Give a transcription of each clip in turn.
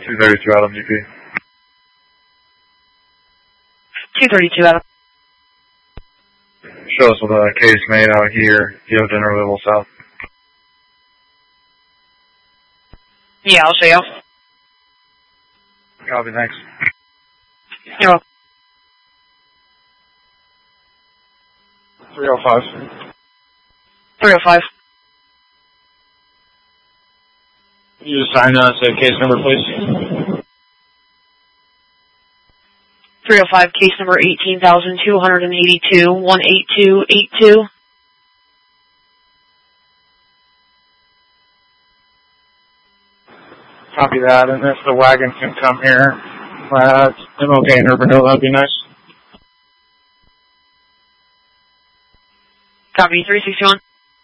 232 Adam GP. 232 Adam. Show us with a case made out here, General Level South. Yeah, I'll show you. Copy, thanks. You're welcome. 305. 305. You just sign say case number, please. 305, case number 18,282, 18282. Copy that, and if the wagon can come here, MLK in Urbandale, that'd be nice. Copy, 361.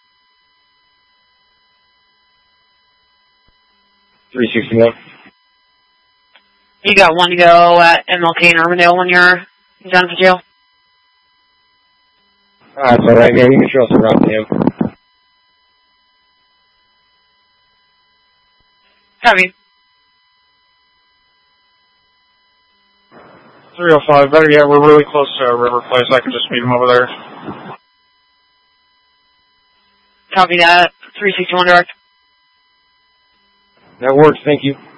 361. You got one to go at MLK in Urbandale when you're done for jail. That's alright, yeah, you can show us around him. Copy. 305, better yet, we're really close to River Place. I can just meet him over there. Copy that. 361 direct. That works, thank you.